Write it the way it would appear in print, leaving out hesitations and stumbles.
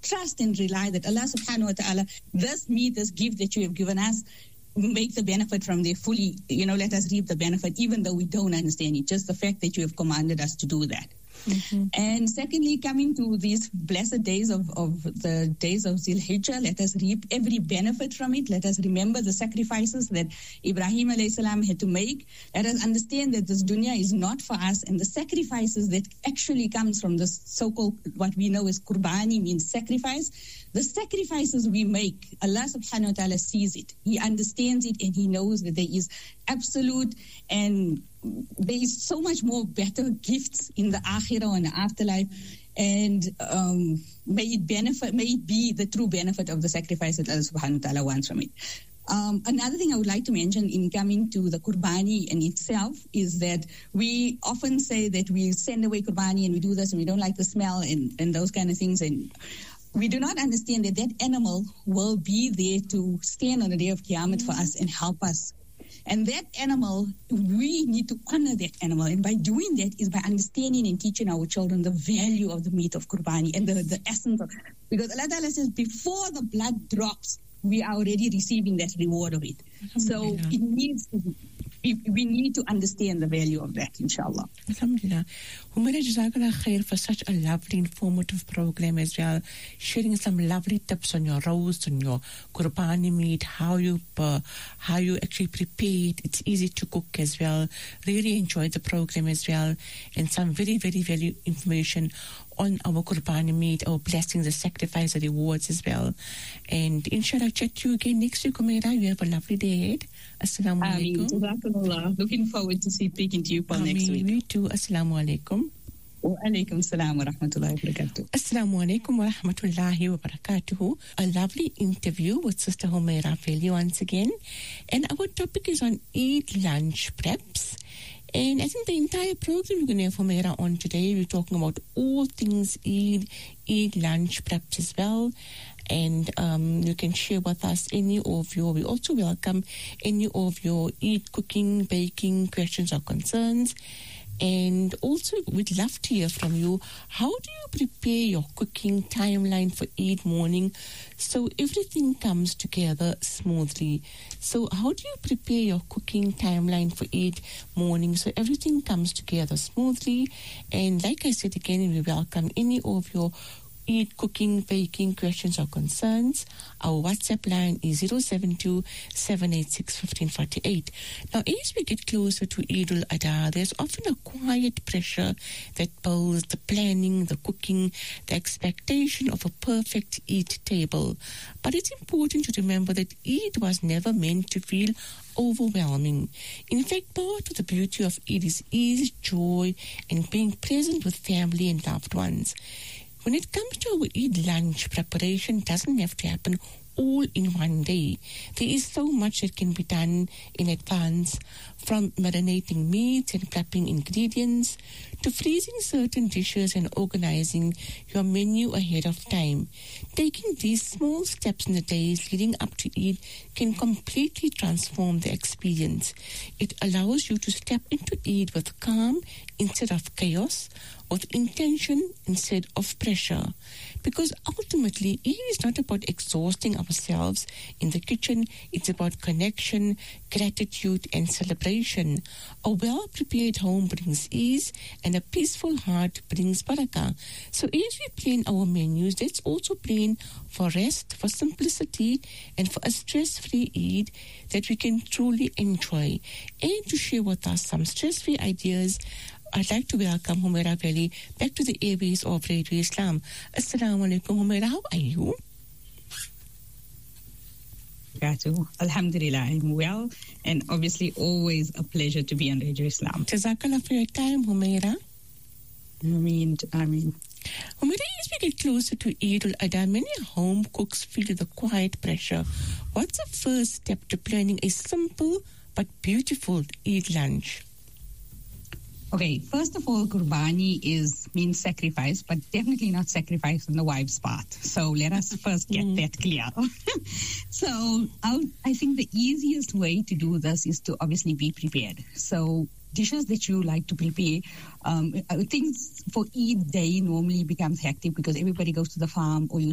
trust and rely that Allah subhanahu wa ta'ala, this meat, this gift that you have given us, make the benefit from there fully, let us reap the benefit, even though we don't understand it. Just the fact that you have commanded us to do that. Mm-hmm. And secondly, coming to these blessed days of the days of Zil Hijjah, let us reap every benefit from it. Let us remember the sacrifices that Ibrahim alayhi salam had to make. Let us understand that this dunya is not for us, and the sacrifices that actually comes from this so-called, what we know as Qurbani, means sacrifice. The sacrifices we make, Allah subhanahu wa ta'ala sees it. He understands it, and He knows that there is absolute and there is so much more better gifts in the akhirah and the afterlife, and may it be the true benefit of the sacrifice that Allah subhanahu wa ta'ala wants from it. Another thing I would like to mention in coming to the Qurbani in itself is that we often say that we send away Qurbani and we do this and we don't like the smell and those kind of things, and we do not understand that that animal will be there to stand on the day of Qiyamah for us and help us. And that animal, we need to honor that animal. And by doing that is by understanding and teaching our children the value of the meat of Qurbani and the essence of, because Allah Ta'ala says before the blood drops, we are already receiving that reward of it. So it needs to be, we need to understand the value of that, inshallah. Alhamdulillah. Humaira, Jazakallah khair for such a lovely, informative program as well, sharing some lovely tips on your roast, on your Qurbani meat, how you actually prepare it. It's easy to cook as well. Really enjoyed the program as well, and some very, very valuable information on our Qurbani meat, our blessings, the sacrifice, the rewards as well. And inshallah, chat to you again next week, Humaira. You have a lovely day ahead. Assalamu alaikum. Jazakallah. Looking forward to speaking to you for next week. Me too. Assalamu alaikum. Wa alaikum salam wa rahmatullahi wa barakatuh. Assalamu alaikum wa rahmatullahi wa barakatuh. A lovely interview with Sister Humaira Feli once again. And our topic is on Eid lunch preps. And I think the entire program we're going to have Humaira on today. We're talking about all things Eid lunch preps as well. And you can share with us we also welcome any of your Eid cooking, baking questions or concerns. And also we'd love to hear from you. How do you prepare your cooking timeline for Eid morning so everything comes together smoothly? So how do you prepare your cooking timeline for Eid morning so everything comes together smoothly? And like I said again, we welcome any of your Eid cooking, baking questions or concerns. Our WhatsApp line is 072-786-1548. Now, as we get closer to Eid al-Adha, there's often a quiet pressure that builds the planning, the cooking, the expectation of a perfect Eid table. But it's important to remember that Eid was never meant to feel overwhelming. In fact, part of the beauty of Eid is ease, joy, and being present with family and loved ones. When it comes to our Eid lunch, preparation doesn't have to happen all in one day. There is so much that can be done in advance, from marinating meats and prepping ingredients to freezing certain dishes and organizing your menu ahead of time. Taking these small steps in the days leading up to Eid can completely transform the experience. It allows you to step into Eid with calm instead of chaos, with intention instead of pressure. Because ultimately, Eid is not about exhausting ourselves in the kitchen. It's about connection, gratitude, and celebration. A well-prepared home brings ease, and a peaceful heart brings barakah. So as we plan our menus, let's also plan for rest, for simplicity, and for a stress-free Eid that we can truly enjoy. And to share with us some stress-free ideas, I'd like to welcome Humaira Feli back to the airways of Radio Islam. Assalamu alaikum, Humaira. How are you? Alhamdulillah, I'm well, and obviously always a pleasure to be on Radio Islam. Jazakallah for your time, Humaira. Ameen. Humaira, as we get closer to Eid al-Adha, many home cooks feel the quiet pressure. What's the first step to planning a simple but beautiful Eid lunch? Okay, first of all, Qurbani means sacrifice, but definitely not sacrifice on the wife's part. So let us first get that clear. So I think the easiest way to do this is to obviously be prepared. So dishes that you like to prepare, things for Eid day normally becomes hectic because everybody goes to the farm, or you